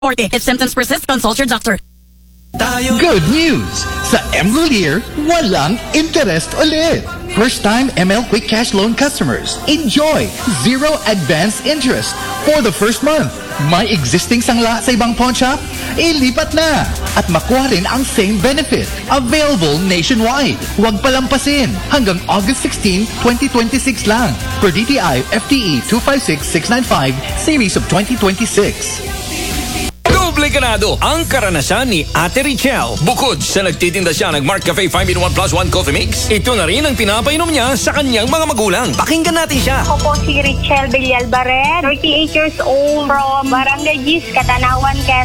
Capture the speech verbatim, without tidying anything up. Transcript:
forty. If symptoms persist, consult your doctor. Good news! Sa Emrolier, walang interest ulit. First-time M L Quick Cash Loan customers, enjoy zero advance interest for the first month. May existing sangla sa ibang pawn shop? Ilipat na! At makuha rin ang same benefit. Available nationwide. Huwag palampasin. Hanggang August sixteenth, twenty twenty-six lang. Per D T I F T E two five six six nine five, Series of twenty twenty-six. Doble ganado ang karanasan ni Ate Richelle. Bukod sa nagtitinda siya ng Mart Cafe five in one plus one coffee mix, ito na rin ang pinapainom niya sa kanyang mga magulang. Pakinggan natin siya. Ako po si Richelle Villalbaret, thirty-eight years old from Barangay Gis, Katanawan, Quezon.